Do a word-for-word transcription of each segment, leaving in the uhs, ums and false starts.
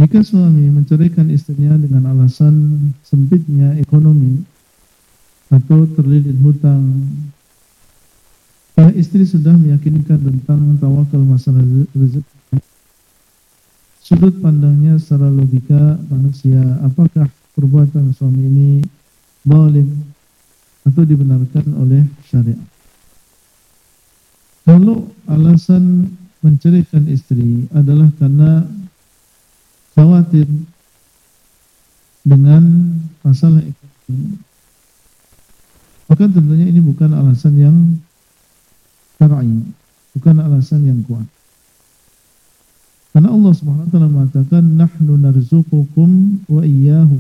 Jika suami menceraikan istrinya dengan alasan sempitnya ekonomi atau terlilit hutang, pihak istri sudah meyakinkan tentang tawakal masalah rezeki. Sudut pandangnya secara logika manusia, apakah perbuatan suami ini zalim atau dibenarkan oleh syariat? Kalau alasan menceraikan istri adalah karena khawatir dengan masalah ekonomi, maka tentunya ini bukan alasan yang syar'i, bukan alasan yang kuat. Karena Allah Subhanahu wa taala mengatakan nahnu narzuqukum wa iyyahu.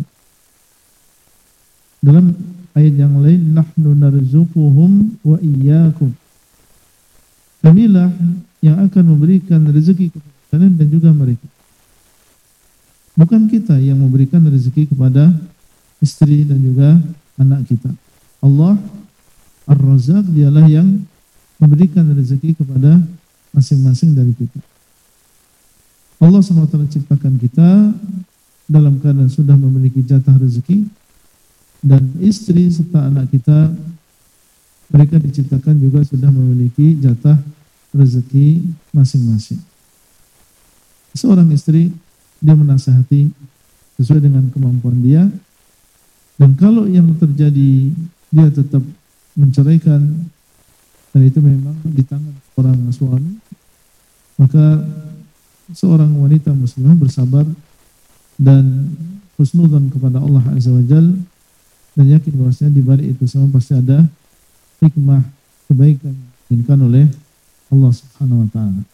Dalam ayat yang lain nahnu narzuquhum wa iyyakum. Kamilah yang akan memberikan rezeki kepada kalian dan juga mereka. Bukan kita yang memberikan rezeki kepada istri dan juga anak kita. Allah Ar-Razzaq, dialah yang memberikan rezeki kepada masing-masing dari kita. Allah subhanahu wa taala ciptakan kita dalam keadaan sudah memiliki jatah rezeki, dan istri serta anak kita, mereka diciptakan juga sudah memiliki jatah rezeki masing-masing. Seorang istri, dia menasihati sesuai dengan kemampuan dia, dan kalau yang terjadi dia tetap menceraikan, dan itu memang di tangan seorang suami, maka seorang wanita muslimah bersabar dan husnudzon kepada Allah Azza wa Jalla, dan yakin bahwasanya di balik itu semua pasti ada hikmah kebaikan yang diinginkan oleh Allah Subhanahu wa taala.